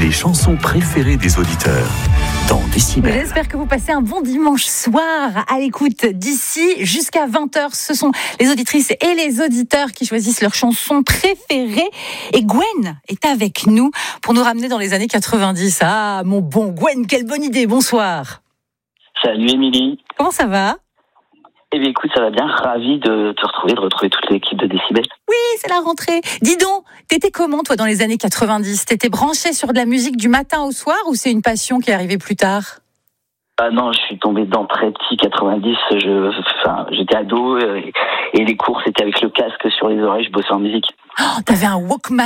les chansons préférées des auditeurs dans Décibel. J'espère que vous passez un bon dimanche soir à l'écoute d'ici jusqu'à 20h. Ce sont les auditrices et les auditeurs qui choisissent leurs chansons préférées. Et Gwen est avec nous pour nous ramener dans les années 90. Ah, mon bon Gwen, quelle bonne idée. Bonsoir. Salut Émilie. Comment ça va ? Eh bien écoute, ça va bien. Ravi de te retrouver, de retrouver toute l'équipe de Décibel. Oui, c'est la rentrée. Dis donc, t'étais comment toi dans les années 90 ? T'étais branché sur de la musique du matin au soir ou c'est une passion qui est arrivée plus tard ? Ah non, je suis tombé dedans très petit, 90. J'étais ado et les cours c'était avec le casque sur les oreilles, je bossais en musique. Oh, t'avais un Walkman ?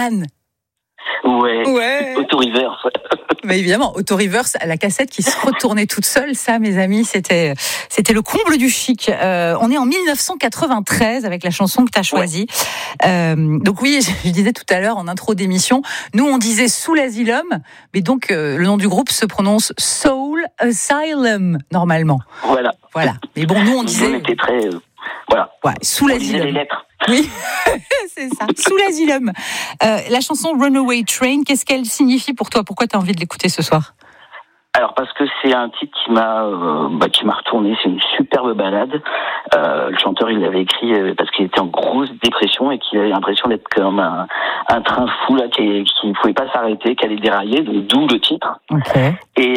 Ouais. Auto-reverse. Mais évidemment, auto-reverse, la cassette qui se retournait toute seule, ça, mes amis, c'était le comble du chic. On est en 1993 avec la chanson que tu as choisie. Ouais. Donc oui, je disais tout à l'heure en intro d'émission, nous on disait Soul Asylum, mais donc le nom du groupe se prononce Soul Asylum normalement. Voilà. Mais bon, nous on disait. On était très. Voilà. Ouais, Soul Asylum. Les lettres. Oui, c'est ça. Soul Asylum. La chanson Runaway Train, qu'est-ce qu'elle signifie pour toi ? Pourquoi tu as envie de l'écouter ce soir ? Alors parce que c'est un titre qui m'a retourné. C'est une superbe balade. Le chanteur il l'avait écrit parce qu'il était en grosse dépression et qu'il avait l'impression d'être comme un train fou là qui ne pouvait pas s'arrêter, qui allait dérailler. Donc d'où le titre. Okay. Et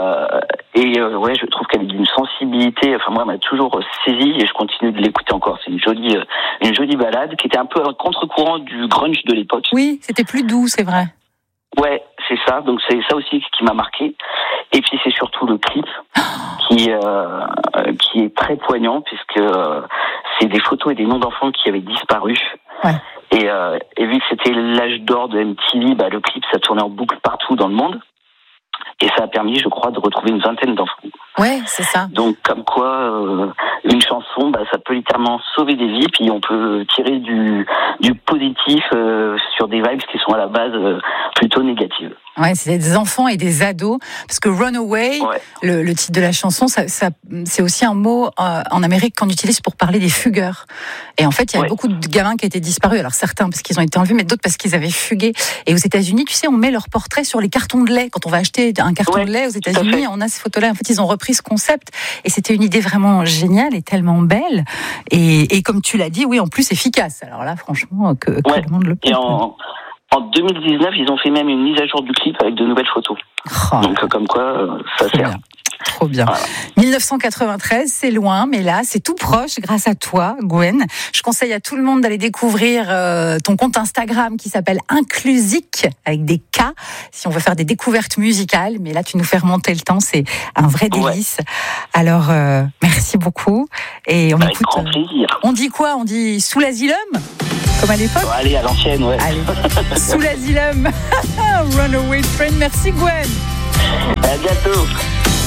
je trouve qu'elle est d'une sensibilité. Enfin moi, elle m'a toujours saisi et je continue de l'écouter encore. C'est une jolie balade qui était un peu à contre-courant du grunge de l'époque. Oui, c'était plus doux, c'est vrai. Ouais, c'est ça. Donc c'est ça aussi qui m'a marqué. Et puis c'est surtout le clip qui est très poignant puisque c'est des photos et des noms d'enfants qui avaient disparu. Ouais. Et vu que c'était l'âge d'or de MTV, le clip ça tournait en boucle partout dans le monde. Et ça a permis, je crois, de retrouver une vingtaine d'enfants. Ouais, c'est ça. Donc, comme quoi, une chanson, ça peut littéralement sauver des vies, puis on peut tirer du positif sur des vibes qui sont à la base plutôt négatives. Ouais, c'est des enfants et des ados, parce que Runaway, ouais. le titre de la chanson, ça, c'est aussi un mot en Amérique qu'on utilise pour parler des fugueurs. Et en fait, il y a beaucoup de gamins qui étaient disparus. Alors certains parce qu'ils ont été enlevés, mais d'autres parce qu'ils avaient fugué. Et aux États-Unis, tu sais, on met leurs portraits sur les cartons de lait. Quand on va acheter un carton de lait aux États-Unis, on a ces photos-là. En fait, ils ont repris ce concept, et c'était une idée vraiment géniale et tellement belle. Et comme tu l'as dit, oui, en plus efficace. Alors là, franchement, que le monde le peut. Et en 2019, ils ont fait même une mise à jour du clip avec de nouvelles photos. Donc, comme quoi, ça sert. Bien. Trop bien. Voilà. 1993, c'est loin, mais là, c'est tout proche grâce à toi, Gwen. Je conseille à tout le monde d'aller découvrir ton compte Instagram qui s'appelle Inclusique, avec des K, si on veut faire des découvertes musicales. Mais là, tu nous fais remonter le temps, c'est un vrai délice. Ouais. Alors, merci beaucoup. Et on écoute. Grand plaisir. On dit quoi ? On dit Soul Asylum ? Comme à l'époque ? Allez, à l'ancienne, ouais. Allez, Soul Asylum. Runaway Train. Merci, Gwen. À bientôt.